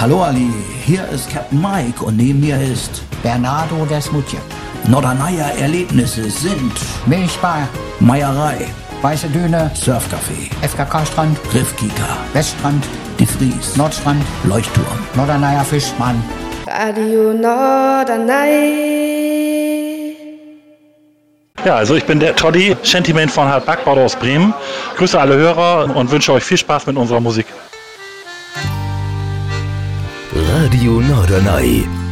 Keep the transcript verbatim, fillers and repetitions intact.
Hallo Ali, hier ist Captain Mike und neben mir ist Bernardo Desmutje. Norderneier Erlebnisse sind Milchbar, Meierei, Weiße Düne, Surfcafé, F K K-Strand, Riffkika, Weststrand, Die Fries, Nordstrand, Leuchtturm, Norderneier Fischmann. Radio Norderney. Ja, also ich bin der Toddy, Shantyman von Hart Backbord aus Bremen. Grüße alle Hörer und wünsche euch viel Spaß mit unserer Musik. Radio Norderney.